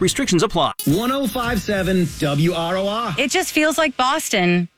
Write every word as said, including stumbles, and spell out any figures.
Restrictions apply. one oh five point seven W R O R. It just feels like Boston.